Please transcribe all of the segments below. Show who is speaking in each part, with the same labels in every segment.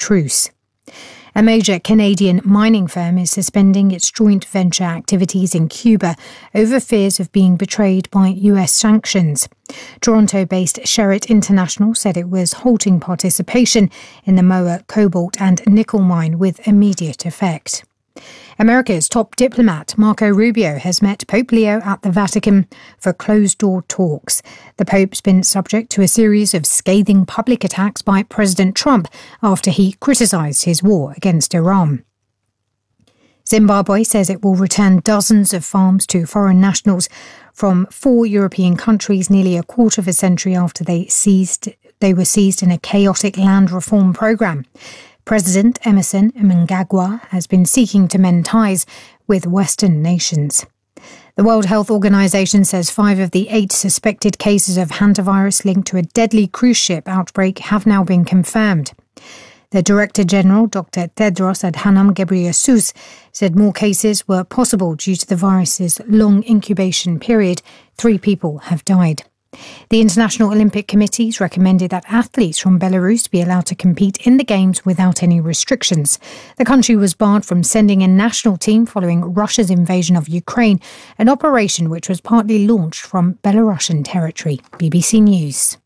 Speaker 1: truce. A major Canadian mining firm is suspending its joint venture activities in Cuba over fears of being betrayed by US sanctions. Toronto-based Sherritt International said it was halting participation in the Moa cobalt and nickel mine with immediate effect. America's top diplomat, Marco Rubio, has met Pope Leo at the Vatican for closed-door talks. The Pope's been subject to a series of scathing public attacks by President Trump after he criticised his war against Iran. Zimbabwe says it will return dozens of farms to foreign nationals from 4 European countries nearly a quarter of a century after they were seized in a chaotic land reform programme. President Emmerson Mnangagwa has been seeking to mend ties with Western nations. The World Health Organization says 5 of the 8 suspected cases of hantavirus linked to a deadly cruise ship outbreak have now been confirmed. The Director General, Dr. Tedros Adhanom Ghebreyesus, said more cases were possible due to the virus's long incubation period. 3 people have died. The International Olympic Committee's recommended that athletes from Belarus be allowed to compete in the Games without any restrictions. The country was barred from sending a national team following Russia's invasion of Ukraine, an operation which was partly launched from Belarusian territory. BBC News.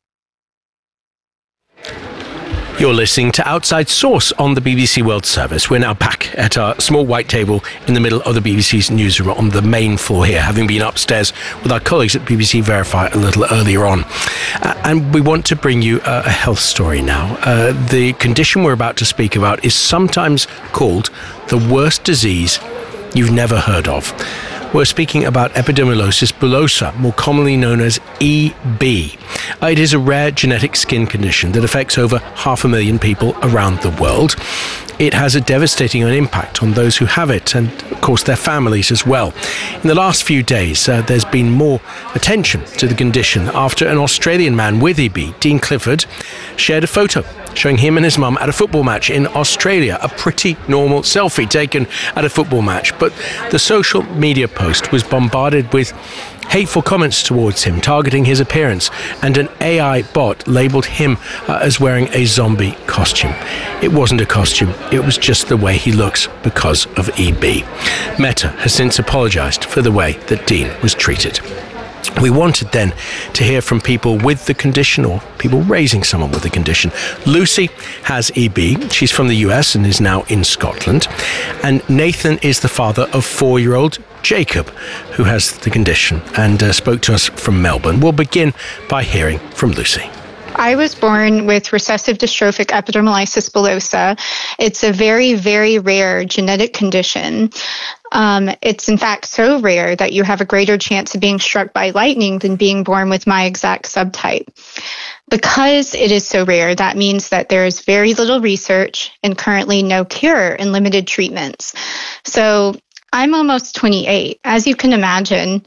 Speaker 2: You're listening to Outside Source on the BBC World Service. We're now back at our small white table in the middle of the BBC's newsroom on the main floor here, having been upstairs with our colleagues at BBC Verify a little earlier on. And we want to bring you a health story now. The condition we're about to speak about is sometimes called the worst disease you've never heard of. We're speaking about epidermolysis bullosa, more commonly known as EB. It is a rare genetic skin condition that affects over 500,000 people around the world. It has a devastating impact on those who have it and, of course, their families as well. In the last few days, there's been more attention to the condition after an Australian man with EB, Dean Clifford, shared a photo showing him and his mum at a football match in Australia, a pretty normal selfie taken at a football match. But the social media post was bombarded with hateful comments towards him, targeting his appearance, and an AI bot labelled him as wearing a zombie costume. It wasn't a costume, it was just the way he looks because of EB. Meta has since apologised for the way that Dean was treated. We wanted then to hear from people with the condition or people raising someone with the condition. Lucy has EB. She's from the US and is now in Scotland. And Nathan is the father of 4-year-old Jacob, who has the condition and spoke to us from Melbourne. We'll begin by hearing from Lucy.
Speaker 3: I was born with recessive dystrophic epidermolysis bullosa. It's a very, very rare genetic condition. It's in fact so rare that you have a greater chance of being struck by lightning than being born with my exact subtype. Because it is so rare, that means that there is very little research and currently no cure and limited treatments. So I'm almost 28. As you can imagine,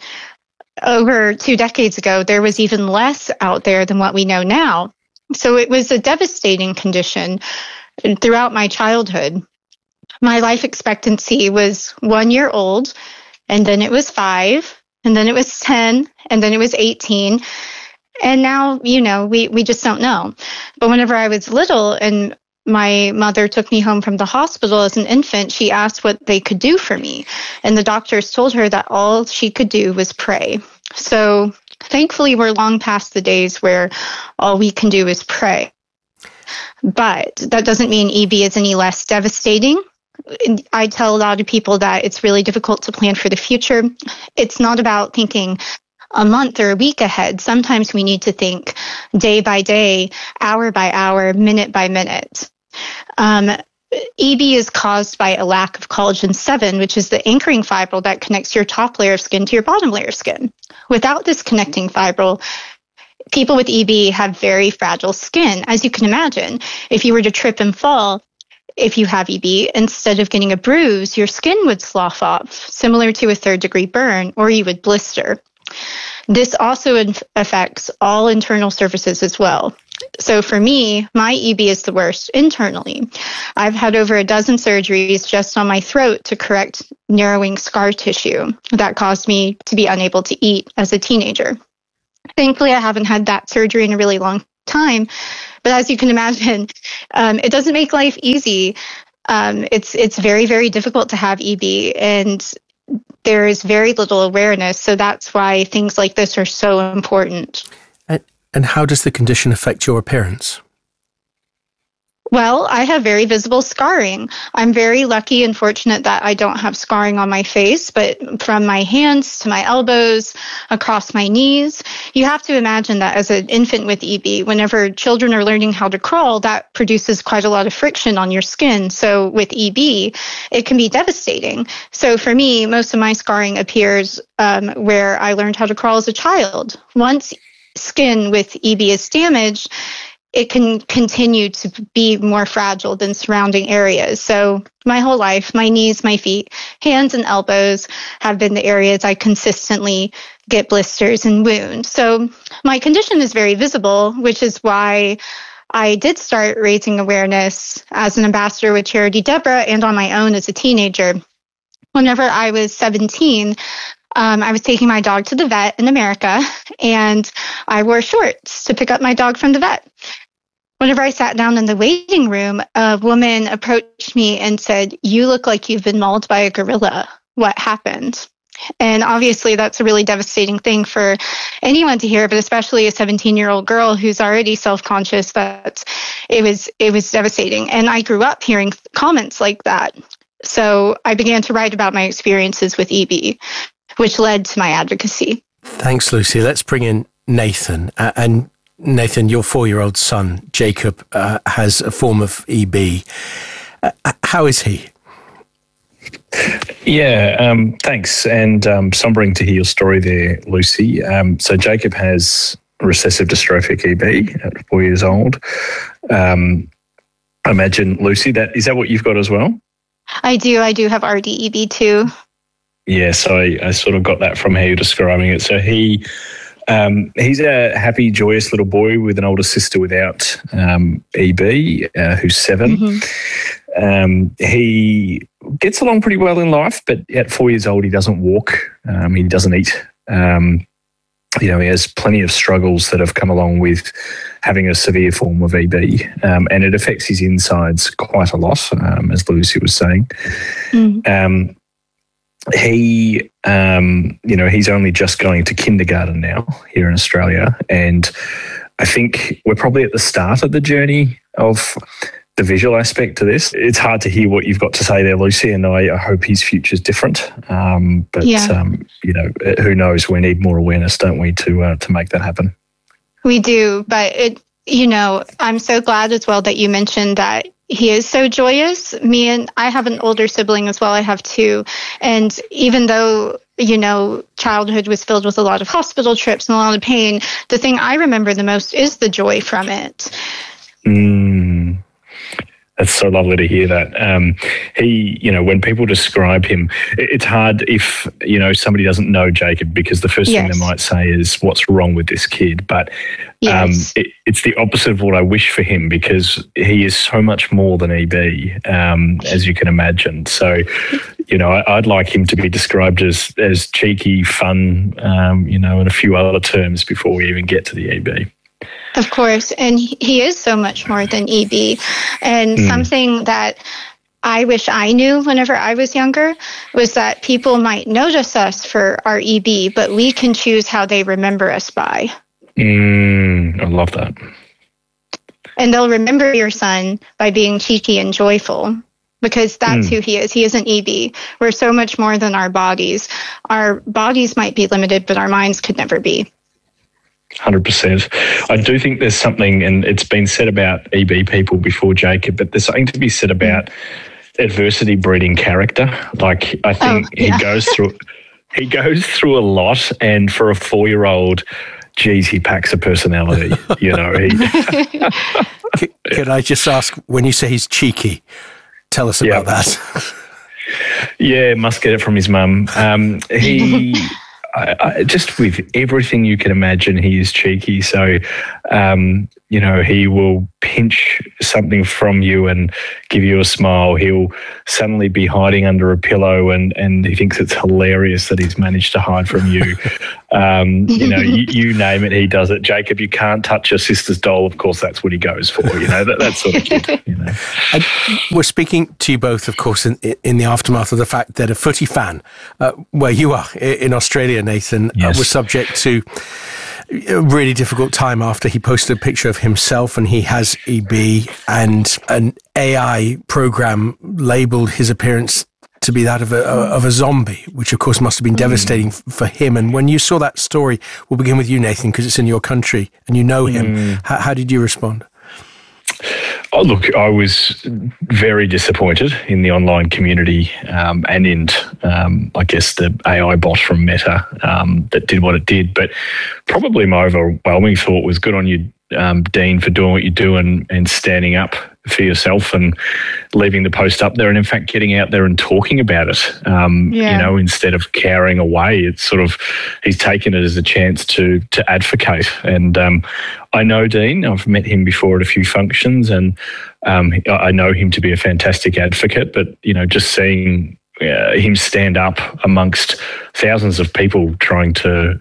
Speaker 3: over 2 decades ago, there was even less out there than what we know now. So it was a devastating condition throughout my childhood. My life expectancy was 1 year old, and then it was 5, and then it was 10, and then it was 18. And now, we just don't know. But whenever I was little and my mother took me home from the hospital as an infant, she asked what they could do for me. And the doctors told her that all she could do was pray. So thankfully, we're long past the days where all we can do is pray. But that doesn't mean EB is any less devastating. I tell a lot of people that it's really difficult to plan for the future. It's not about thinking a month or a week ahead. Sometimes we need to think day by day, hour by hour, minute by minute. EB is caused by a lack of collagen 7, which is the anchoring fibril that connects your top layer of skin to your bottom layer of skin. Without this connecting fibril, people with EB have very fragile skin. As you can imagine, if you were to trip and fall, if you have EB, instead of getting a bruise, your skin would slough off, similar to a 3rd-degree burn, or you would blister. This also affects all internal surfaces as well. So for me, my EB is the worst internally. I've had over a dozen surgeries just on my throat to correct narrowing scar tissue that caused me to be unable to eat as a teenager. Thankfully, I haven't had that surgery in a really long time, But as you can imagine, it doesn't make life easy. It's very, very difficult to have EB, and there is very little awareness. So that's why things like this are so important.
Speaker 2: And how does the condition affect your appearance?
Speaker 3: Well, I have very visible scarring. I'm very lucky and fortunate that I don't have scarring on my face, but from my hands to my elbows, across my knees, you have to imagine that as an infant with EB, whenever children are learning how to crawl, that produces quite a lot of friction on your skin. So with EB, it can be devastating. So for me, most of my scarring appears where I learned how to crawl as a child. Once skin with EB is damaged, it can continue to be more fragile than surrounding areas. So my whole life, my knees, my feet, hands, and elbows have been the areas I consistently get blisters and wounds. So my condition is very visible, which is why I did start raising awareness as an ambassador with Charity Deborah and on my own as a teenager. Whenever I was 17, I was taking my dog to the vet in America, and I wore shorts to pick up my dog from the vet. Whenever I sat down in the waiting room, a woman approached me and said, "You look like you've been mauled by a gorilla. What happened?" And obviously that's a really devastating thing for anyone to hear, but especially a 17-year-old girl who's already self-conscious. That it was devastating. And I grew up hearing comments like that. So I began to write about my experiences with EB, which led to my advocacy.
Speaker 2: Thanks, Lucy. Let's bring in Nathan. And Nathan, your 4-year-old son, Jacob, has a form of EB. How is he?
Speaker 4: Yeah, thanks. And sombering to hear your story there, Lucy. So Jacob has recessive dystrophic EB at 4 years old. I imagine, Lucy, is that what you've got as well?
Speaker 3: I do have RDEB too.
Speaker 4: Yeah, so I sort of got that from how you're describing it. So he's a happy, joyous little boy with an older sister without EB, who's 7. Mm-hmm. He gets along pretty well in life, but at 4 years old, he doesn't walk. He doesn't eat. He has plenty of struggles that have come along with having a severe form of EB, and it affects his insides quite a lot, as Lucy was saying. Mm-hmm. He's only just going to kindergarten now here in Australia, and I think we're probably at the start of the journey of the visual aspect to this. It's hard to hear what you've got to say there, Lucy, and I hope his future's different. Who knows? We need more awareness, don't we, to make that happen? We
Speaker 3: do, but I'm so glad as well that you mentioned that he is so joyous. I have an older sibling as well. I have 2. And even though, childhood was filled with a lot of hospital trips and a lot of pain, the thing I remember the most is the joy from it.
Speaker 4: That's so lovely to hear that. When people describe him, it's hard if, somebody doesn't know Jacob, because the first thing they might say is, what's wrong with this kid? But it's the opposite of what I wish for him, because he is so much more than EB, as you can imagine. So, I'd like him to be described as cheeky, fun, and a few other terms before we even get to the EB.
Speaker 3: Of course, and he is so much more than EB. And something that I wish I knew whenever I was younger was that people might notice us for our EB, but we can choose how they remember us by.
Speaker 4: I love that.
Speaker 3: And they'll remember your son by being cheeky and joyful, because that's who he is. He isn't EB. We're so much more than our bodies. Our bodies might be limited, but our minds could never be.
Speaker 4: 100%. I do think there's something, and it's been said about EB people before, Jacob, but there's something to be said about adversity breeding character. Like, I think he goes through a lot, and for a 4-year-old, geez, he packs a personality.
Speaker 2: Can I just ask, when you say he's cheeky, tell us about that.
Speaker 4: Yeah, must get it from his mum. Just with everything you can imagine, he is cheeky. So, he will pinch something from you and give you a smile. He'll suddenly be hiding under a pillow and he thinks it's hilarious that he's managed to hide from you. You name it, he does it. Jacob, you can't touch your sister's doll. Of course, that's what he goes for, that sort of kid.
Speaker 2: And we're speaking to you both, of course, in the aftermath of the fact that a footy fan, where you are in Australia, Nathan,
Speaker 4: yes.
Speaker 2: was subject to a really difficult time after he posted a picture of himself and he has EB, and an AI program labelled his appearance to be that of a zombie, which of course must have been devastating for him. And when you saw that story, we'll begin with you, Nathan, because it's in your country and you know him. How did you respond?
Speaker 4: Oh, look, I was very disappointed in the online community and in, I guess, the AI bot from Meta that did what it did. But probably my overwhelming thought was good on you, Dean, for doing what you do and standing up for yourself and leaving the post up there and, in fact, getting out there and talking about it, instead of cowering away. It's sort of, he's taken it as a chance to advocate. And I know Dean, I've met him before at a few functions, and I know him to be a fantastic advocate, but, just seeing him stand up amongst thousands of people trying to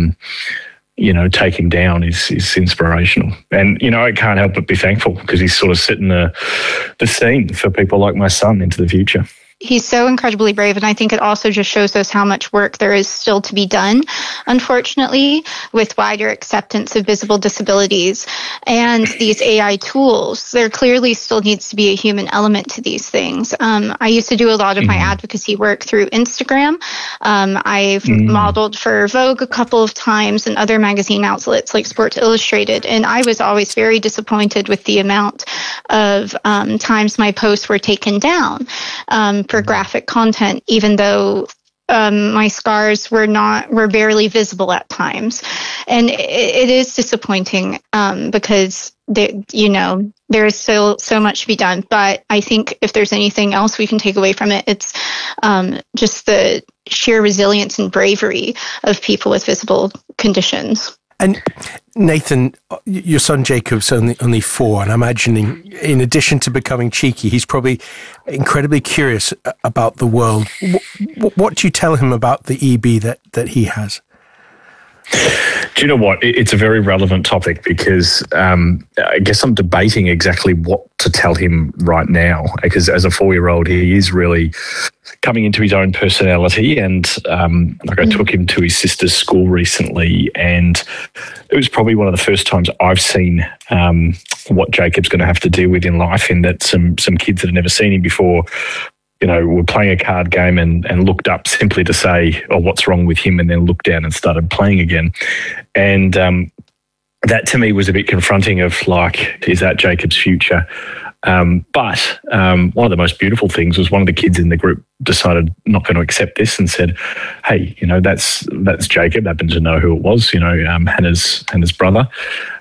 Speaker 4: take him down is inspirational. And, I can't help but be thankful because he's sort of setting the scene for people like my son into the future.
Speaker 3: He's so incredibly brave, and I think it also just shows us how much work there is still to be done, unfortunately, with wider acceptance of visible disabilities and these AI tools. There clearly still needs to be a human element to these things. I used to do a lot of my advocacy work through Instagram. I've modeled for Vogue a couple of times and other magazine outlets like Sports Illustrated, and I was always very disappointed with the amount of times my posts were taken down for graphic content, even though my scars were barely visible at times. And it is disappointing because there is still so much to be done. But I think if there's anything else we can take away from it, it's just the sheer resilience and bravery of people with visible conditions.
Speaker 2: And Nathan, your son Jacob's only 4, and I'm imagining, in addition to becoming cheeky, he's probably incredibly curious about the world. What do you tell him about the EB that he has?
Speaker 4: Do you know what? It's a very relevant topic because I guess I'm debating exactly what to tell him right now, because as a 4-year-old, he is really coming into his own personality. And I took him to his sister's school recently, and it was probably one of the first times I've seen what Jacob's going to have to deal with in life, in that some kids that had never seen him before were playing a card game and looked up simply to say, oh, what's wrong with him? And then looked down and started playing again. And that to me was a bit confronting of like, is that Jacob's future? But one of the most beautiful things was one of the kids in the group decided not going to accept this and said, hey, that's Jacob, happened to know who it was, Hannah's brother.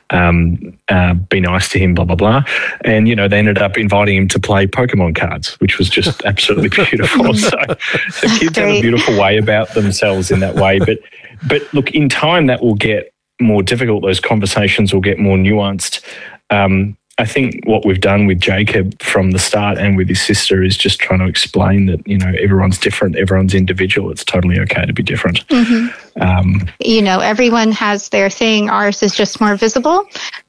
Speaker 4: Be nice to him, blah, blah, blah. And, they ended up inviting him to play Pokemon cards, which was just absolutely beautiful. So kids have a beautiful way about themselves in that way. But look, in time that will get more difficult. Those conversations will get more nuanced. I think what we've done with Jacob from the start and with his sister is just trying to explain that, everyone's different, everyone's individual. It's totally okay to be different.
Speaker 3: Everyone has their thing. Ours is just more visible.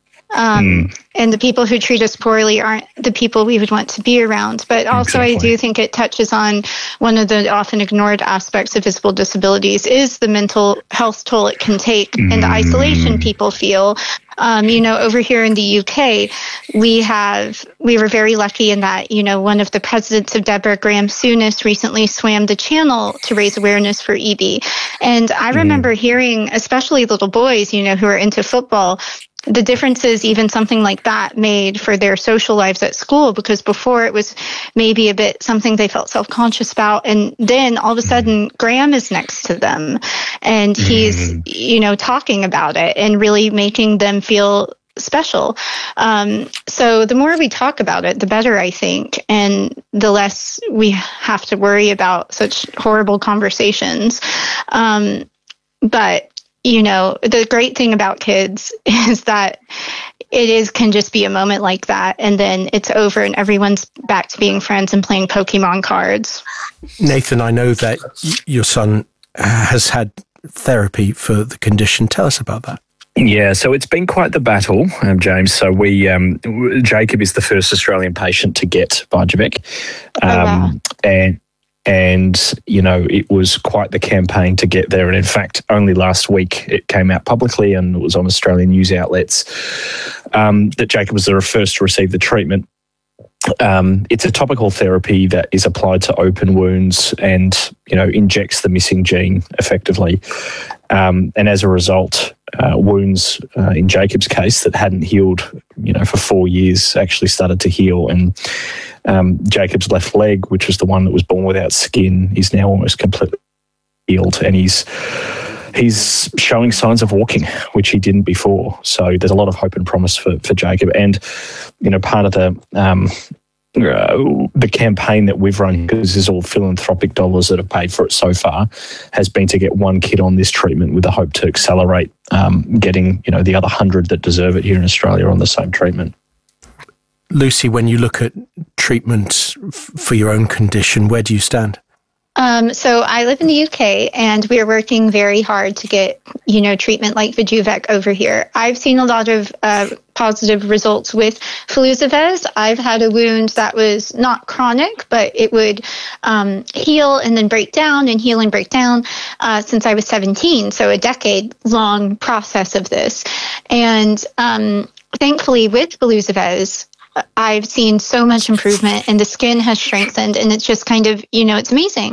Speaker 3: And the people who treat us poorly aren't the people we would want to be around. But also I do think it touches on one of the often ignored aspects of visible disabilities is the mental health toll it can take and the isolation people feel. Over here in the UK, we were very lucky in that, one of the presidents of Deborah Graham Souness recently swam the channel to raise awareness for EB. And I remember hearing, especially little boys, who are into football, the differences even something like that made for their social lives at school, because before it was maybe a bit something they felt self-conscious about. And then all of a sudden Graham is next to them and he's, talking about it and really making them feel special. So the more we talk about it, the better, I think, and the less we have to worry about such horrible conversations. But the great thing about kids is that can just be a moment like that, and then it's over and everyone's back to being friends and playing Pokemon cards.
Speaker 2: Nathan, I know that your son has had therapy for the condition. Tell us about that.
Speaker 4: Yeah, so it's been quite the battle, James. So Jacob is the first Australian patient to get Vyjuvek.
Speaker 3: Wow.
Speaker 4: And, you know, it was quite the campaign to get there. And in fact, only last week it came out publicly and it was on Australian news outlets that Jacob was the first to receive the treatment. It's a topical therapy that is applied to open wounds and, you know, injects the missing gene effectively. And as a result, wounds in Jacob's case that hadn't healed, you know, for 4 years actually started to heal. And Jacob's left leg, which was the one that was born without skin, is now almost completely healed. And he's showing signs of walking, which he didn't before. So there's a lot of hope and promise for Jacob. And, you know, part of the campaign that we've run, because this is all philanthropic dollars that have paid for it so far, has been to get one kid on this treatment with the hope to accelerate getting, you know, the other 100 that deserve it here in Australia on the same treatment.
Speaker 2: Lucy, when you look at treatment for your own condition, where do you stand?
Speaker 3: So I live in the UK, and we're working very hard to get, you know, treatment like Vyjuvek over here. I've seen a lot of positive results with Filsuvez. I've had a wound that was not chronic, but it would heal and then break down and heal and break down since I was 17. So a decade-long process of this. And thankfully, with Filsuvez, I've seen so much improvement and the skin has strengthened, and it's just kind of, you know, it's amazing.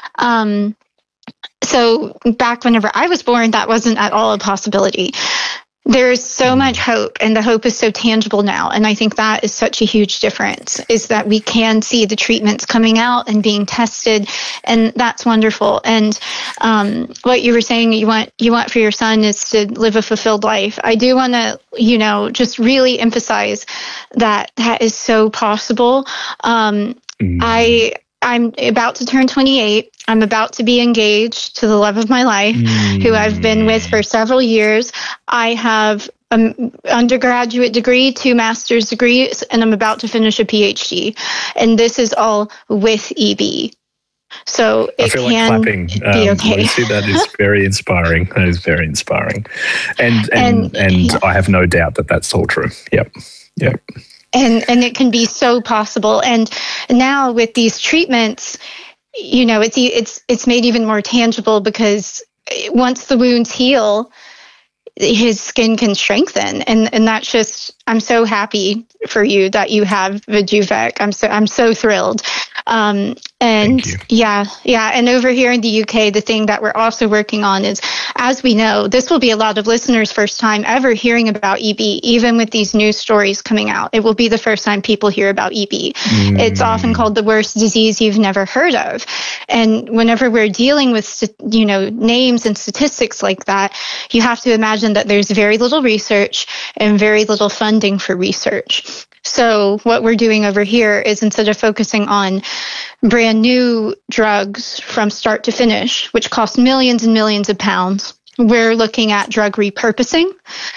Speaker 3: So back whenever I was born, that wasn't at all a possibility. There's so much hope, and the hope is so tangible now. And I think that is such a huge difference, is that we can see the treatments coming out and being tested, and that's wonderful. And what you were saying you want for your son is to live a fulfilled life. I do want to, you know, just really emphasize that is so possible. I'm about to turn 28. I'm about to be engaged to the love of my life, who I've been with for several years. I have an undergraduate degree, 2 master's degrees, and I'm about to finish a PhD. And this is all with EB. So it can be okay.
Speaker 4: Lucy, that is very inspiring. That is very inspiring. And I have no doubt that that's all true. Yep.
Speaker 3: And it can be so possible. And now with these treatments, you know, it's made even more tangible, because once the wounds heal, his skin can strengthen. And that's just, I'm so happy for you that you have Vyjuvek. I'm so thrilled. And yeah. And over here in the UK, the thing that we're also working on is, as we know, this will be a lot of listeners' first time ever hearing about EB, even with these news stories coming out. It will be the first time people hear about EB. It's often called the worst disease you've never heard of. And whenever we're dealing with, you know, names and statistics like that, you have to imagine that there's very little research and very little funding for research. So what we're doing over here is, instead of focusing on brand new drugs from start to finish, which cost millions and millions of pounds, we're looking at drug repurposing,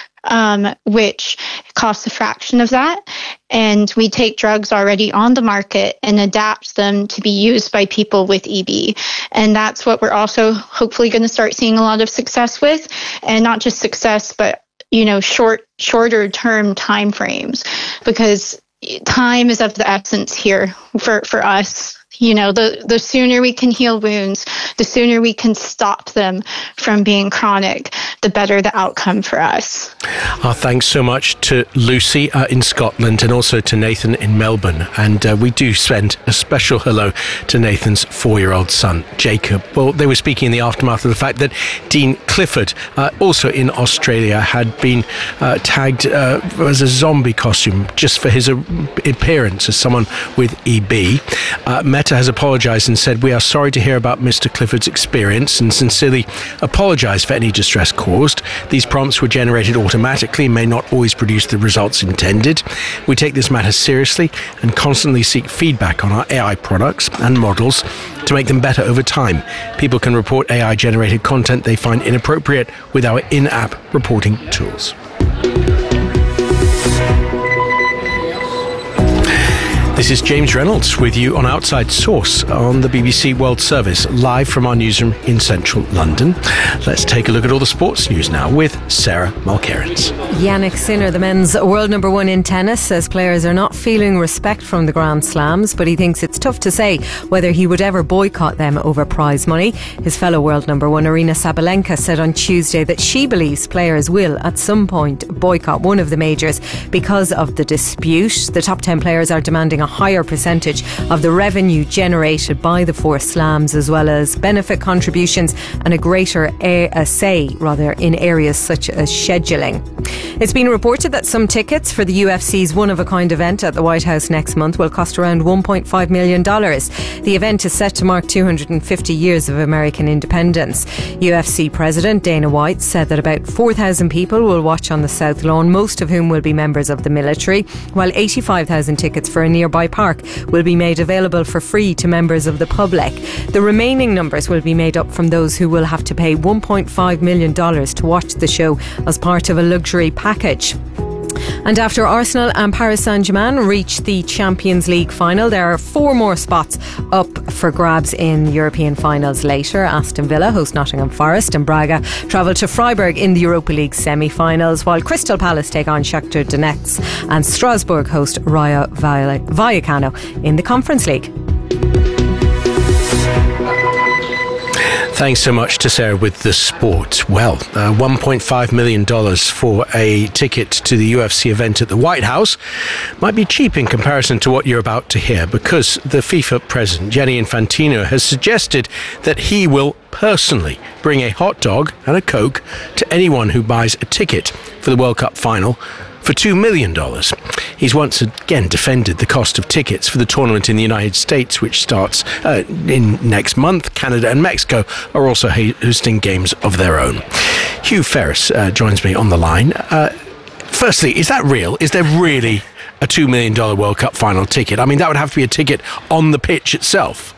Speaker 3: which costs a fraction of that. And we take drugs already on the market and adapt them to be used by people with EB. And that's what we're also hopefully going to start seeing a lot of success with. And not just success, but, you know, shorter term time frames, because time is of the essence here for us. You know, the sooner we can heal wounds, the sooner we can stop them from being chronic, the better the outcome for us.
Speaker 2: Thanks so much to Lucy in Scotland, and also to Nathan in Melbourne. And we do send a special hello to Nathan's 4-year-old son, Jacob. Well, they were speaking in the aftermath of the fact that Dean Clifford, also in Australia, had been tagged as a zombie costume just for his appearance as someone with EB. Meta has apologised and said, "We are sorry to hear about Mr. Clifford's experience and sincerely apologise for any distress caused. These prompts were generated automatically and may not always produce the results intended. We take this matter seriously and constantly seek feedback on our AI products and models to make them better over time. People can report AI-generated content they find inappropriate with our in-app reporting tools." This is James Reynolds with you on Outside Source on the BBC World Service, live from our newsroom in central London. Let's take a look at all the sports news now with Sarah Mulcairns.
Speaker 5: Yannick Sinner, the men's world number one in tennis, says players are not feeling respect from the Grand Slams, but he thinks it's tough to say whether he would ever boycott them over prize money. His fellow world number one, Aryna Sabalenka, said on Tuesday that she believes players will at some point boycott one of the majors because of the dispute. The top 10 players are demanding a higher percentage of the revenue generated by the four slams, as well as benefit contributions and a greater say in areas such as scheduling. It's been reported that some tickets for the UFC's one-of-a-kind event at the White House next month will cost around $1.5 million. The event is set to mark 250 years of American independence. UFC President Dana White said that about 4,000 people will watch on the South Lawn, most of whom will be members of the military, while 85,000 tickets for a nearby park will be made available for free to members of the public. The remaining numbers will be made up from those who will have to pay $1.5 million to watch the show as part of a luxury package. And after Arsenal and Paris Saint-Germain reach the Champions League final, there are 4 more spots up for grabs in European finals later. Aston Villa host Nottingham Forest, and Braga travel to Freiburg in the Europa League semi-finals, while Crystal Palace take on Shakhtar Donetsk and Strasbourg host Rayo Vallecano in the Conference League.
Speaker 2: Thanks so much to Sarah with the sport. Well, $1.5 million for a ticket to the UFC event at the White House might be cheap in comparison to what you're about to hear, because the FIFA president, Gianni Infantino, has suggested that he will personally bring a hot dog and a Coke to anyone who buys a ticket for the World Cup final for $2 million. He's once again defended the cost of tickets for the tournament in the United States, which starts in next month. Canada and Mexico are also hosting games of their own. Hugh Ferris joins me on the line. Firstly, is that real? Is there really a $2 million World Cup final ticket? I mean, that would have to be a ticket on the pitch itself.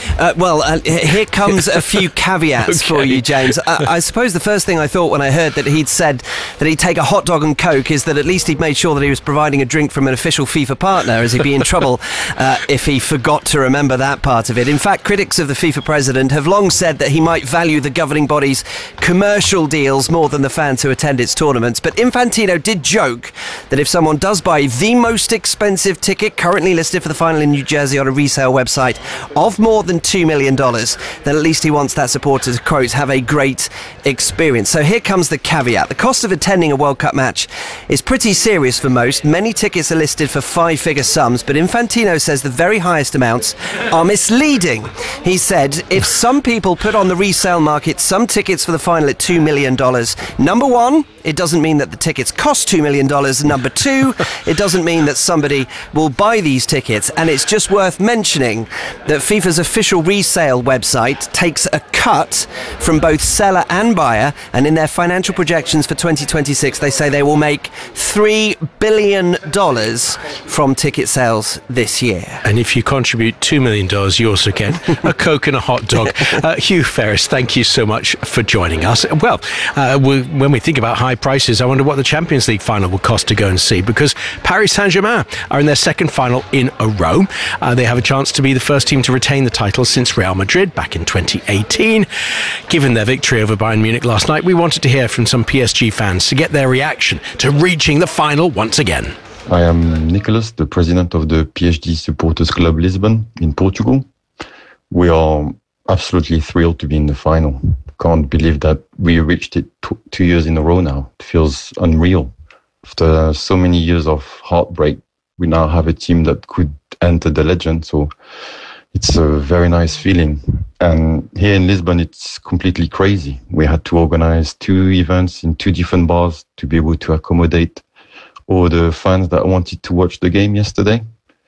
Speaker 6: Here comes a few caveats for you, James. I suppose the first thing I thought when I heard that he'd said that he'd take a hot dog and Coke is that at least he'd made sure that he was providing a drink from an official FIFA partner, as he'd be in trouble if he forgot to remember that part of it. In fact, critics of the FIFA president have long said that he might value the governing body's commercial deals more than the fans who attend its tournaments. But Infantino did joke that if someone does buy the most expensive ticket currently listed for the final in New Jersey on a resale website of more than $2 million, then at least he wants that supporter to, quote, have a great experience. So here comes the caveat. The cost of attending a World Cup match is pretty serious for most. Many tickets are listed for 5-figure sums, but Infantino says the very highest amounts are misleading. He said if some people put on the resale market some tickets for the final at $2 million, number one, it doesn't mean that the tickets cost $2 million. And number two, it doesn't mean that somebody will buy these tickets. And it's just worth mentioning that FIFA's official resale website takes a cut from both seller and buyer. And in their financial projections for 2026, they say they will make $3 billion from ticket sales this year.
Speaker 2: And if you contribute $2 million, you also get a Coke and a hot dog. Hugh Ferris, thank you so much for joining us. Well, when we think about high prices, I wonder what the Champions League final will cost to go and see, because Paris Saint-Germain are in their second final in a row. They have a chance to be the first team to retain the title since Real Madrid back in 2018. Given their victory over Bayern Munich last night, we wanted to hear from some PSG fans to get their reaction to reaching the final once again.
Speaker 7: I am Nicholas, the president of the PSG Supporters Club Lisbon in Portugal. We are absolutely thrilled to be in the final. Can't believe that we reached it 2 years in a row now. It feels unreal. After so many years of heartbreak, we now have a team that could enter the legend. So it's a very nice feeling. And here in Lisbon, it's completely crazy. We had to organize 2 events in 2 different bars to be able to accommodate all the fans that wanted to watch the game yesterday.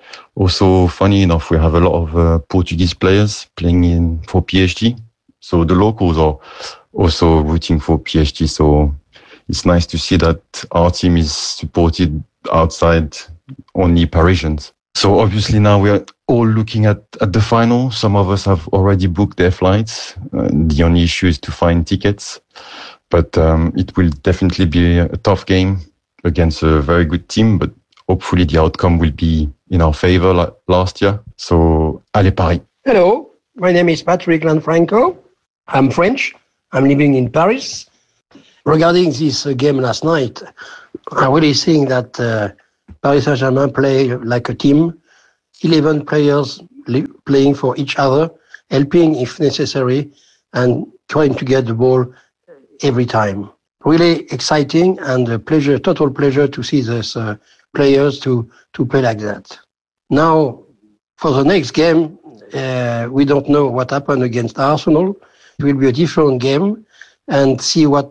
Speaker 7: Also, funny enough, we have a lot of Portuguese players playing for PSG. So the locals are also rooting for PSG. So it's nice to see that our team is supported outside only Parisians. So obviously now we are all looking at the final. Some of us have already booked their flights. The only issue is to find tickets. But it will definitely be a tough game against a very good team. But hopefully the outcome will be in our favor like last year. So, allez Paris.
Speaker 8: Hello, my name is Patrick Lanfranco. I'm French. I'm living in Paris. Regarding this game last night, I really think that Paris Saint-Germain play like a team, 11 players playing for each other, helping if necessary, and trying to get the ball every time. Really exciting and a pleasure, total pleasure to see these players to play like that. Now, for the next game, we don't know what happened against Arsenal. It will be a different game, and see what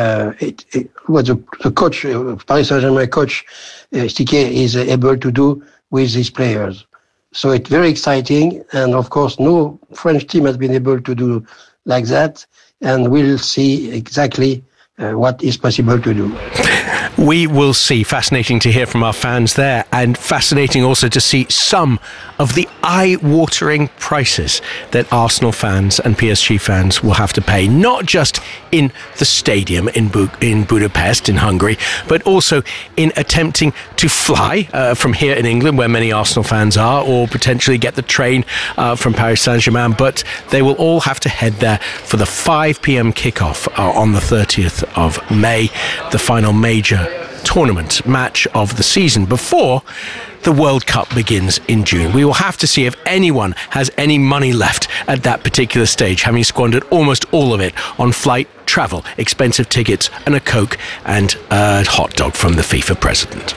Speaker 8: the coach, Paris Saint-Germain coach, Stiquet, is able to do with these players. So it's very exciting, and of course, no French team has been able to do like that, and we'll see exactly what is possible to do.
Speaker 2: We will see. Fascinating to hear from our fans there, and fascinating also to see some of the eye-watering prices that Arsenal fans and PSG fans will have to pay, not just in the stadium in Budapest, in Hungary, but also in attempting to fly from here in England, where many Arsenal fans are, or potentially get the train from Paris Saint-Germain. But they will all have to head there for the 5 p.m. kickoff on the 30th of May, the final major tournament match of the season before the World Cup begins in June. We will have to see if anyone has any money left at that particular stage, having squandered almost all of it on flight, travel, expensive tickets, and a Coke and a hot dog from the FIFA president.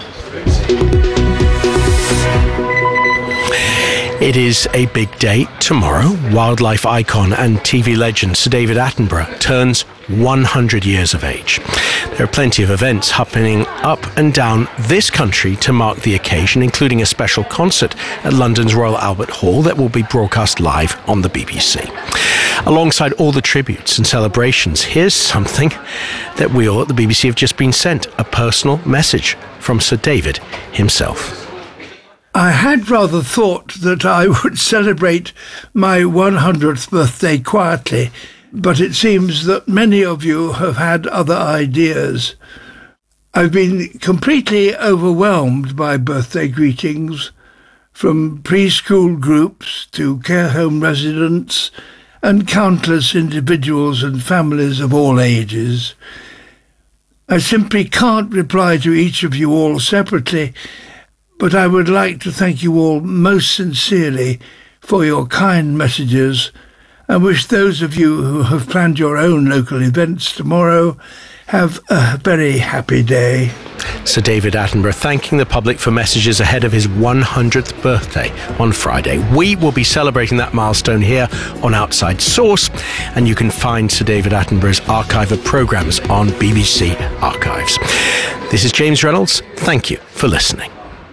Speaker 2: It is a big day tomorrow. Wildlife icon and TV legend Sir David Attenborough turns 100 years of age. There are plenty of events happening up and down this country to mark the occasion, including a special concert at London's Royal Albert Hall that will be broadcast live on the BBC. Alongside all the tributes and celebrations, here's something that we all at the BBC have just been sent, a personal message from Sir David himself.
Speaker 9: I had rather thought that I would celebrate my 100th birthday quietly, but it seems that many of you have had other ideas. I've been completely overwhelmed by birthday greetings, from preschool groups to care home residents and countless individuals and families of all ages. I simply can't reply to each of you all separately, but I would like to thank you all most sincerely for your kind messages and wish those of you who have planned your own local events tomorrow have a very happy day.
Speaker 2: Sir David Attenborough thanking the public for messages ahead of his 100th birthday on Friday. We will be celebrating that milestone here on Outside Source, and you can find Sir David Attenborough's archive of programmes on BBC Archives. This is James Reynolds. Thank you for listening.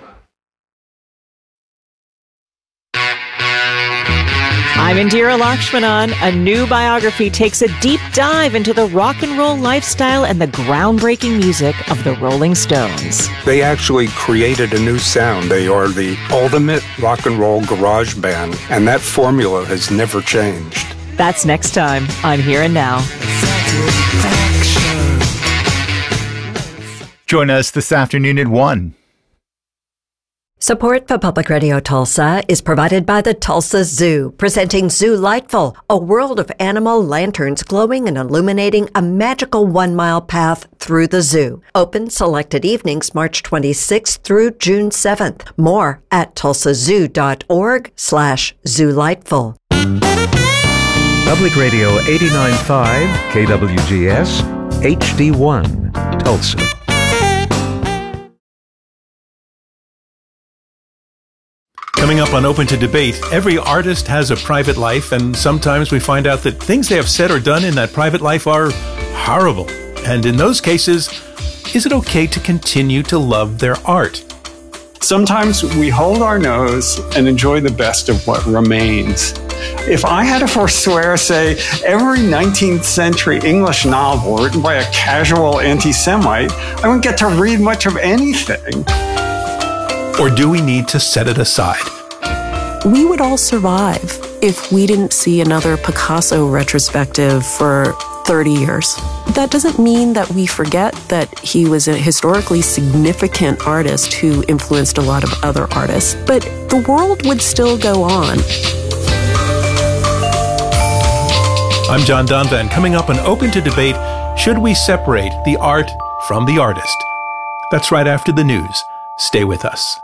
Speaker 10: I'm Indira Lakshmanan. A new biography takes a deep dive into the rock and roll lifestyle and the groundbreaking music of the Rolling Stones.
Speaker 11: They actually created a new sound. They are the ultimate rock and roll garage band, and that formula has never changed.
Speaker 10: That's next time on Here and Now.
Speaker 12: Join us this afternoon at 1.
Speaker 13: Support for Public Radio Tulsa is provided by the Tulsa Zoo, presenting Zoo Lightful, a world of animal lanterns glowing and illuminating a magical 1-mile path through the zoo. Open selected evenings March 26th through June 7th. More at tulsazoo.org/zoolightful.
Speaker 14: Public Radio 89.5 KWGS HD1 Tulsa.
Speaker 15: Coming up on Open to Debate, every artist has a private life, and sometimes we find out that things they have said or done in that private life are horrible. And in those cases, is it okay to continue to love their art?
Speaker 16: Sometimes we hold our nose and enjoy the best of what remains. If I had to forswear, say, every 19th century English novel written by a casual anti-Semite, I wouldn't get to read much of anything.
Speaker 15: Or do we need to set it aside?
Speaker 17: We would all survive if we didn't see another Picasso retrospective for 30 years. That doesn't mean that we forget that he was a historically significant artist who influenced a lot of other artists, but the world would still go on.
Speaker 15: I'm John Donvan. Coming up on Open to Debate, should we separate the art from the artist? That's right after the news. Stay with us.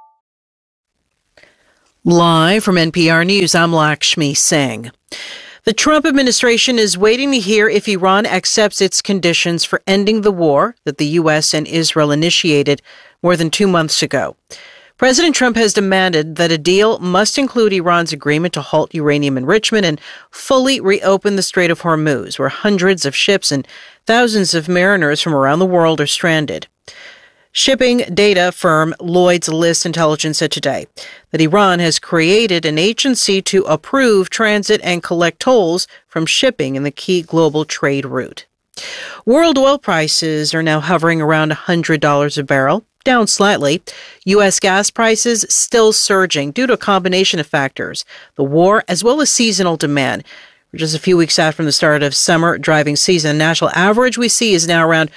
Speaker 18: Live from NPR News, I'm Lakshmi Singh. The Trump administration is waiting to hear if Iran accepts its conditions for ending the war that the U.S. and Israel initiated more than 2 months ago. President Trump has demanded that a deal must include Iran's agreement to halt uranium enrichment and fully reopen the Strait of Hormuz, where hundreds of ships and thousands of mariners from around the world are stranded. Shipping data firm Lloyd's List Intelligence said today that Iran has created an agency to approve transit and collect tolls from shipping in the key global trade route. World oil prices are now hovering around $100 a barrel, down slightly. U.S. gas prices still surging due to a combination of factors, the war as well as seasonal demand. We're just a few weeks out from the start of summer driving season. The national average we see is now around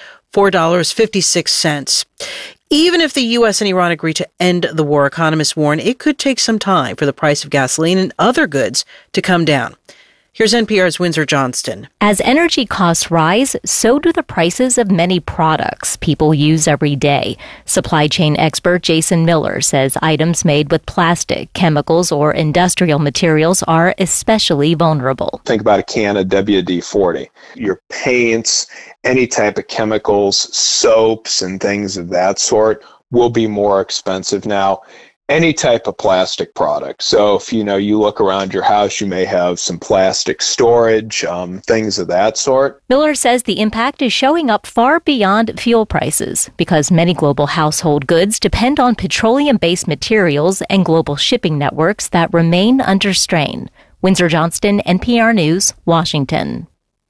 Speaker 18: $4.56. Even if the U.S. and Iran agree to end the war, economists warn it could take some time for the price of gasoline and other goods to come down. Here's NPR's Windsor Johnston.
Speaker 19: As energy costs rise, so do the prices of many products people use every day. Supply chain expert Jason Miller says items made with plastic, chemicals, or industrial materials are especially vulnerable.
Speaker 20: Think about a can of WD-40. Your paints, any type of chemicals, soaps, and things of that sort will be more expensive now. Any type of plastic product. So if you look around your house, you may have some plastic storage, things of that sort.
Speaker 19: Miller says the impact is showing up far beyond fuel prices because many global household goods depend on petroleum-based materials and global shipping networks that remain under strain. Windsor Johnston, NPR News, Washington.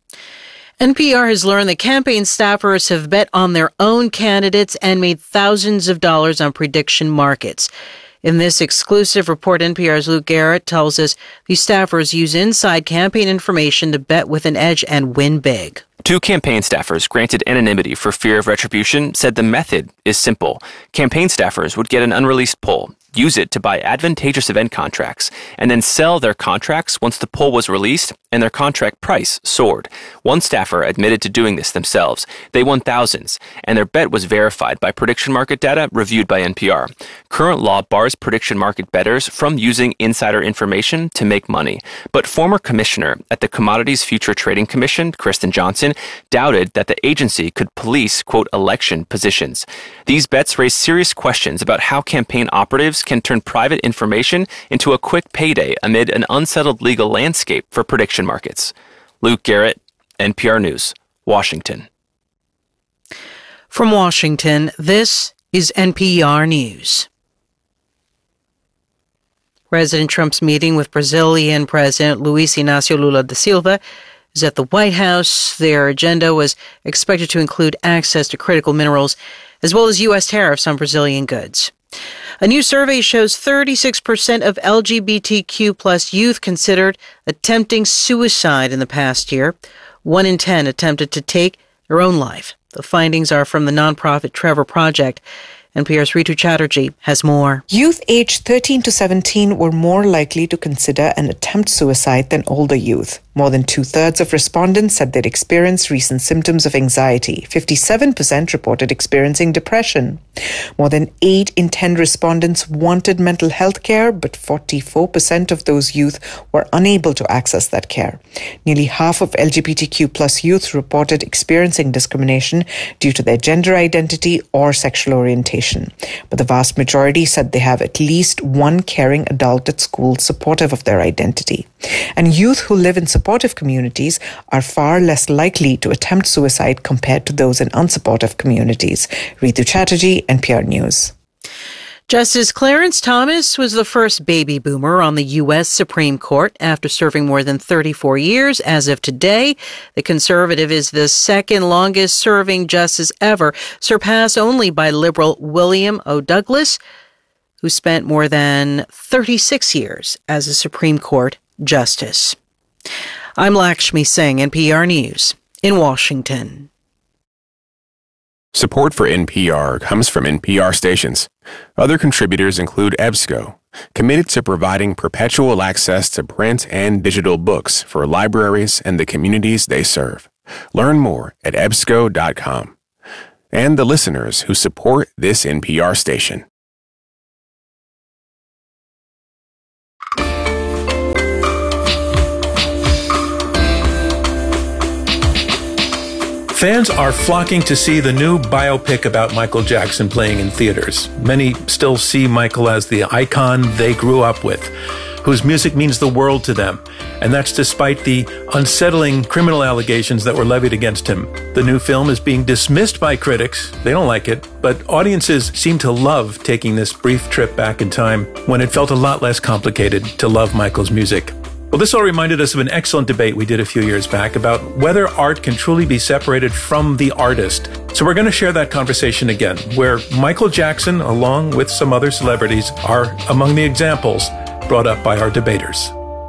Speaker 18: NPR has learned that campaign staffers have bet on their own candidates and made thousands of dollars on prediction markets. In this exclusive report, NPR's Luke Garrett tells us these staffers use inside campaign information to bet with an edge and win big.
Speaker 21: 2 campaign staffers granted anonymity for fear of retribution said the method is simple. Campaign staffers would get an unreleased poll, use it to buy advantageous event contracts, and then sell their contracts once the poll was released and their contract price soared. One staffer admitted to doing this themselves. They won thousands, and their bet was verified by prediction market data reviewed by NPR. Current law bars prediction market bettors from using insider information to make money. But former commissioner at the Commodities Future Trading Commission, Kristen Johnson, doubted that the agency could police, quote, election positions. These bets raise serious questions about how campaign operatives can turn private information into a quick payday amid an unsettled legal landscape for prediction markets. Luke Garrett, NPR News, Washington.
Speaker 18: From Washington, this is NPR News. President Trump's meeting with Brazilian President Luiz Inácio Lula da Silva is at the White House. Their agenda was expected to include access to critical minerals, as well as U.S. tariffs on Brazilian goods. A new survey shows 36% of LGBTQ plus youth considered attempting suicide in the past year. 1 in 10 attempted to take their own life. The findings are from the nonprofit Trevor Project. NPR's Ritu Chatterjee has more.
Speaker 22: Youth aged 13 to 17 were more likely to consider an attempt suicide than older youth. More than 2/3 of respondents said they'd experienced recent symptoms of anxiety. 57% reported experiencing depression. More than 8 in 10 respondents wanted mental health care, but 44% of those youth were unable to access that care. Nearly half of LGBTQ plus youth reported experiencing discrimination due to their gender identity or sexual orientation. But the vast majority said they have at least one caring adult at school supportive of their identity. And youth who live in supportive communities are far less likely to attempt suicide compared to those in unsupportive communities. Ritu Chatterjee, NPR News.
Speaker 18: Justice Clarence Thomas was the first baby boomer on the U.S. Supreme Court after serving more than 34 years. As of today, the conservative is the second longest serving justice ever, surpassed only by liberal William O. Douglas, who spent more than 36 years as a Supreme Court justice. I'm Lakshmi Singh, NPR News, in Washington.
Speaker 1: Support for NPR comes from NPR stations. Other contributors include EBSCO, committed to providing perpetual access to print and digital books for libraries and the communities they serve. Learn more at ebsco.com. And the listeners who support this NPR station.
Speaker 15: Fans are flocking to see the new biopic about Michael Jackson playing in theaters. Many still see Michael as the icon they grew up with, whose music means the world to them. And that's despite the unsettling criminal allegations that were levied against him. The new film is being dismissed by critics. They don't like it, but audiences seem to love taking this brief trip back in time when it felt a lot less complicated to love Michael's music. Well, this all reminded us of an excellent debate we did a few years back about whether art can truly be separated from the artist. So we're going to share that conversation again, where Michael Jackson, along with some other celebrities, are among the examples brought up by our debaters.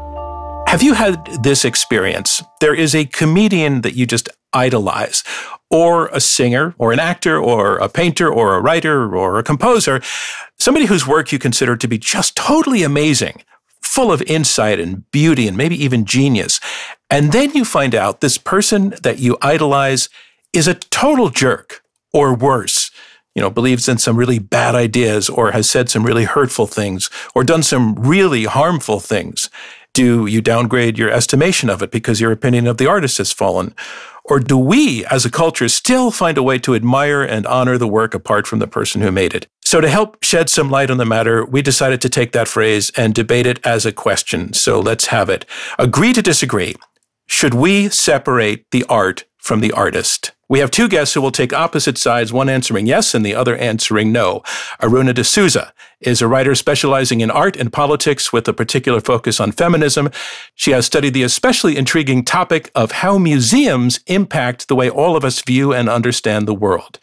Speaker 15: Have you had this experience? There is a comedian that you just idolize, or a singer, or an actor, or a painter, or a writer, or a composer, somebody whose work you consider to be just totally amazing, full of insight and beauty and maybe even genius. And then you find out this person that you idolize is a total jerk, or worse, believes in some really bad ideas, or has said some really hurtful things, or done some really harmful things. Do you downgrade your estimation of it because your opinion of the artist has fallen? Or do we, as a culture, still find a way to admire and honor the work apart from the person who made it? So to help shed some light on the matter, we decided to take that phrase and debate it as a question. So let's have it. Agree to disagree. Should we separate the art from the artist? We have two guests who will take opposite sides, one answering yes and the other answering no. Aruna D'Souza is a writer specializing in art and politics with a particular focus on feminism. She has studied the especially intriguing topic of how museums impact the way all of us view and understand the world.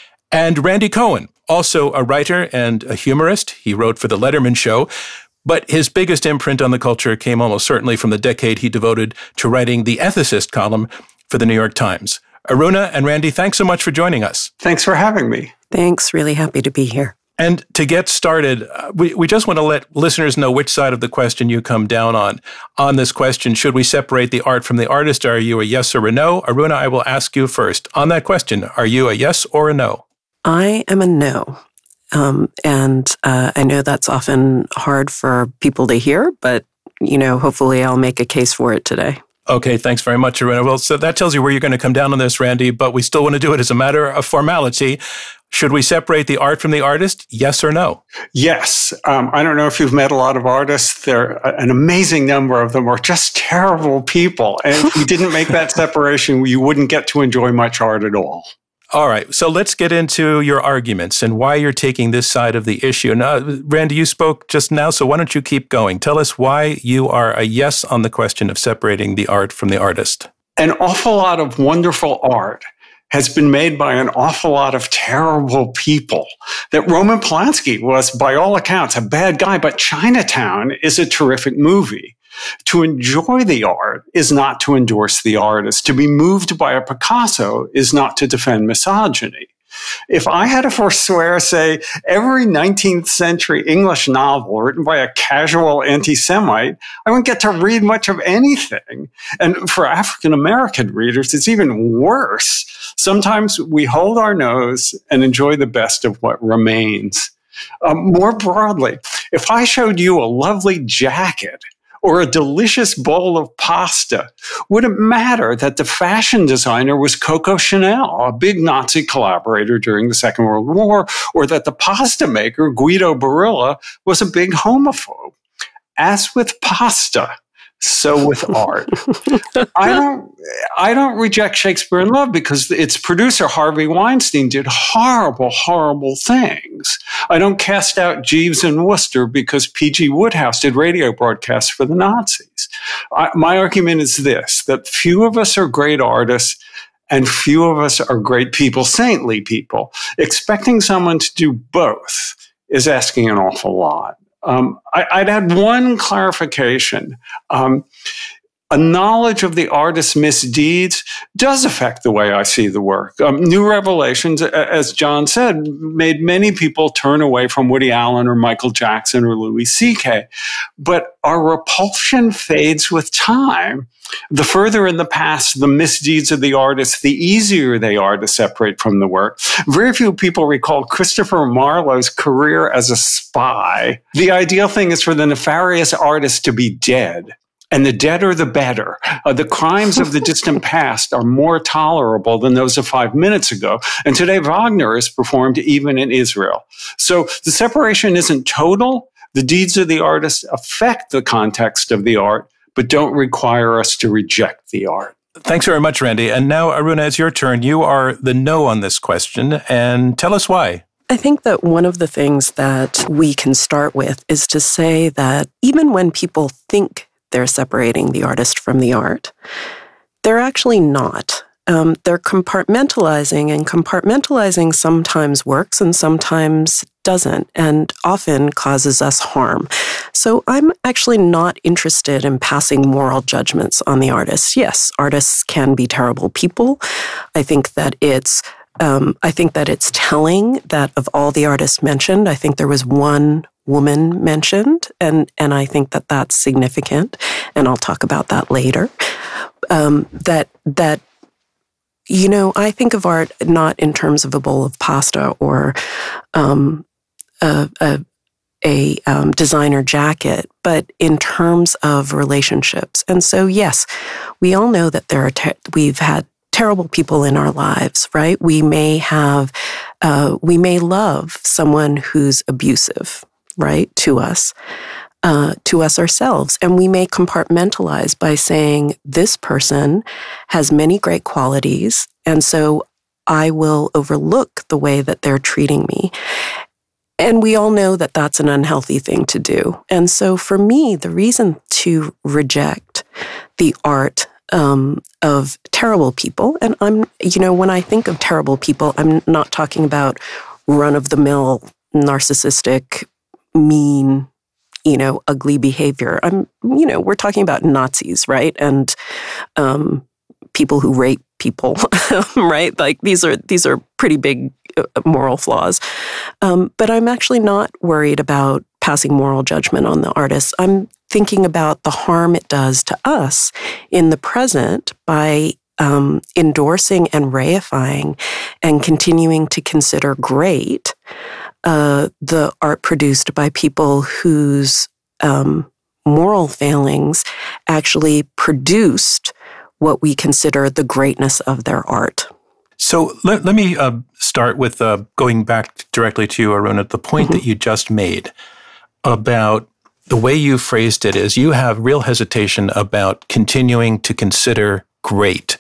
Speaker 15: And Randy Cohen, also a writer and a humorist. He wrote for The Letterman Show, but his biggest imprint on the culture came almost certainly from the decade he devoted to writing the Ethicist column for the New York Times. Aruna and Randy, thanks so much for joining us.
Speaker 16: Thanks for having me.
Speaker 17: Thanks. Really happy to be here.
Speaker 15: And to get started, we just want to let listeners know which side of the question you come down on. On this question, should we separate the art from the artist? Are you a yes or a no? Aruna, I will ask you first. On that question, are you a yes or a no?
Speaker 17: I am a no. And I know that's often hard for people to hear, but, hopefully I'll make a case for it today.
Speaker 15: Okay, thanks very much, Aruna. Well, so that tells you where you're going to come down on this, Randy, but we still want to do it as a matter of formality. Should we separate the art from the artist? Yes or no?
Speaker 16: Yes. I don't know if you've met a lot of artists. An amazing number of them are just terrible people. And if you didn't make that separation, you wouldn't get to enjoy much art at all.
Speaker 15: All right. So let's get into your arguments and why you're taking this side of the issue. Now, Randy, you spoke just now, so why don't you keep going? Tell us why you are a yes on the question of separating the art from the artist.
Speaker 16: An awful lot of wonderful art has been made by an awful lot of terrible people. That Roman Polanski was, by all accounts, a bad guy, but Chinatown is a terrific movie. To enjoy the art is not to endorse the artist. To be moved by a Picasso is not to defend misogyny. If I had to forswear, say, every 19th century English novel written by a casual anti-Semite, I wouldn't get to read much of anything. And for African American readers, it's even worse. Sometimes we hold our nose and enjoy the best of what remains. More broadly, if I showed you a lovely jacket or a delicious bowl of pasta, would it matter that the fashion designer was Coco Chanel, a big Nazi collaborator during the Second World War, or that the pasta maker, Guido Barilla, was a big homophobe? As with pasta, so with art. I don't reject Shakespeare in Love because its producer, Harvey Weinstein, did horrible, horrible things. I don't cast out Jeeves and Wooster because P.G. Wodehouse did radio broadcasts for the Nazis. My argument is this, that few of us are great artists and few of us are great people, saintly people. Expecting someone to do both is asking an awful lot. I'd add one clarification. a knowledge of the artist's misdeeds does affect the way I see the work. New revelations, as John said, made many people turn away from Woody Allen or Michael Jackson or Louis C.K. But our repulsion fades with time. The further in the past the misdeeds of the artist, the easier they are to separate from the work. Very few people recall Christopher Marlowe's career as a spy. The ideal thing is for the nefarious artist to be dead. And the deader, the better. The crimes of the distant past are more tolerable than those of 5 minutes ago. And today, Wagner is performed even in Israel. So the separation isn't total. The deeds of the artist affect the context of the art, but don't require us to reject the art.
Speaker 15: Thanks very much, Randy. And now, Aruna, it's your turn. You are the no on this question, and tell us why.
Speaker 17: I think that one of the things that we can start with is to say that even when people think they're separating the artist from the art, they're actually not. They're compartmentalizing, and compartmentalizing sometimes works and sometimes doesn't, and often causes us harm. So I'm actually not interested in passing moral judgments on the artists. Yes, artists can be terrible people. I think that it's telling that of all the artists mentioned, I think there was one woman mentioned, and I think that that's significant, and I'll talk about that later. I think of art not in terms of a bowl of pasta or a designer jacket, but in terms of relationships. And so, yes, we all know that we've had terrible people in our lives, right? We may love someone who's abusive, right, to us ourselves. And we may compartmentalize by saying, this person has many great qualities, and so I will overlook the way that they're treating me. And we all know that that's an unhealthy thing to do. And so for me, the reason to reject the art of terrible people, and when I think of terrible people, I'm not talking about run-of-the-mill, narcissistic, mean, ugly behavior. We're talking about Nazis, right? And people who rape people, right? Like these are pretty big moral flaws. But I'm actually not worried about passing moral judgment on the artists. I'm thinking about the harm it does to us in the present by endorsing and reifying and continuing to consider great the art produced by people whose moral failings actually produced what we consider the greatness of their art.
Speaker 15: So let me start with going back directly to you, Aruna, the point that you just made about the way you phrased it is you have real hesitation about continuing to consider great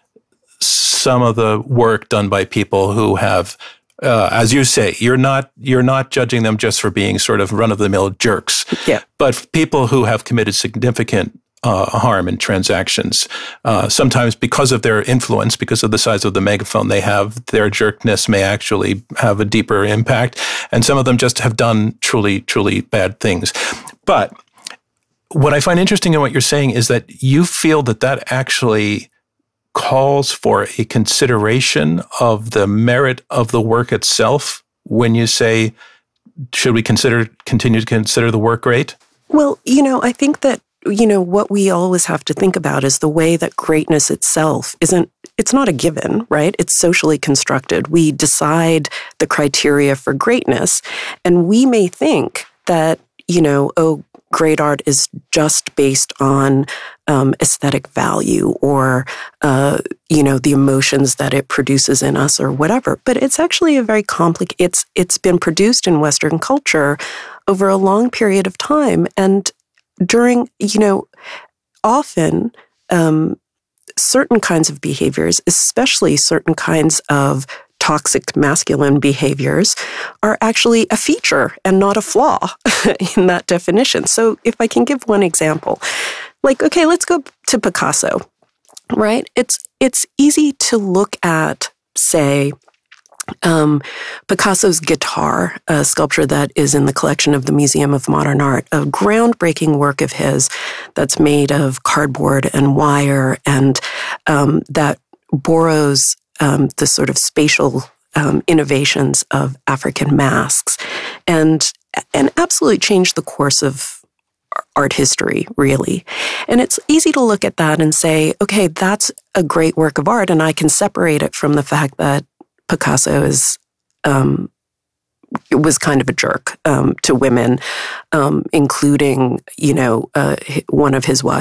Speaker 15: some of the work done by people who have, as you say, you're not judging them just for being sort of run-of-the-mill jerks, but people who have committed significant harm in transactions. Sometimes because of their influence, because of the size of the megaphone they have, their jerkness may actually have a deeper impact. And some of them just have done truly, truly bad things. But what I find interesting in what you're saying is that you feel that actually calls for a consideration of the merit of the work itself when you say, should we continue to consider the work great?
Speaker 17: Well, I think that what we always have to think about is the way that greatness itself it's not a given, right? It's socially constructed. We decide the criteria for greatness, and we may think that, great art is just based on aesthetic value or, the emotions that it produces in us or whatever. But it's actually a very complicated, it's been produced in Western culture over a long period of time. And during, often certain kinds of behaviors, especially certain kinds of toxic masculine behaviors, are actually a feature and not a flaw in that definition. So if I can give one example, okay, let's go to Picasso, right? It's easy to look at, say, Picasso's guitar, a sculpture that is in the collection of the Museum of Modern Art, a groundbreaking work of his that's made of cardboard and wire, and that borrows the sort of spatial innovations of African masks, and absolutely changed the course of art history, really. And it's easy to look at that and say, okay, that's a great work of art, and I can separate it from the fact that Picasso was kind of a jerk to women, including, one of his wives